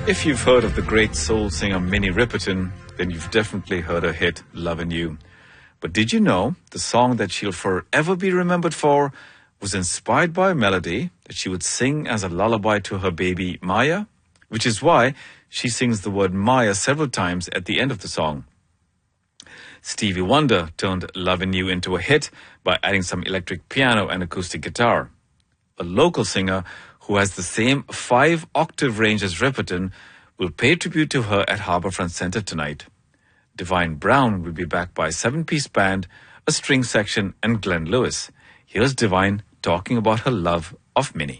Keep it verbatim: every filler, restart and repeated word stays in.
If you've heard of the great soul singer Minnie Riperton, then you've definitely heard her hit Lovin' You. But did you know the song that she'll forever be remembered for was inspired by a melody that she would sing as a lullaby to her baby Maya? Which is why she sings the word Maya several times at the end of the song. Stevie Wonder turned Lovin' You into a hit by adding some electric piano and acoustic guitar. A local singer who has the same five-octave range as Riperton will pay tribute to her at Harbourfront Centre tonight. Divine Brown will be backed by a seven-piece band, a string section, and Glenn Lewis. Here's Divine talking about her love of Minnie.